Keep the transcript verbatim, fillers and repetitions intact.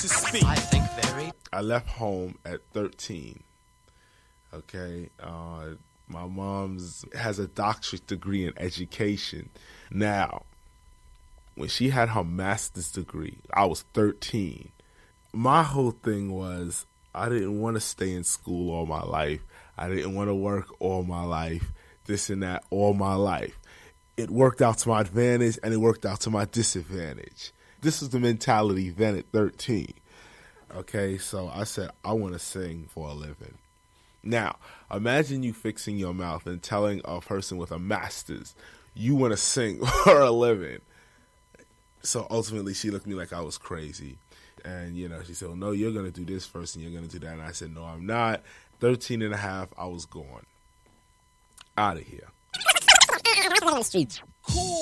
to speak. I think very. I left home at thirteen. Okay, uh, my mom's has a doctorate degree in education. Now, when she had her master's degree, I was thirteen. My whole thing was I didn't want to stay in school all my life. I didn't want to work all my life, this and that all my life. It worked out to my advantage and it worked out to my disadvantage. This was the mentality then at thirteen. Okay, so I said, I want to sing for a living. Now, imagine you fixing your mouth and telling a person with a master's, you want to sing for a living. So ultimately, she looked at me like I was crazy. And, you know, she said, well, no, you're going to do this first and you're going to do that. And I said, no, I'm not. thirteen and a half, I was gone. Out of here. Cool.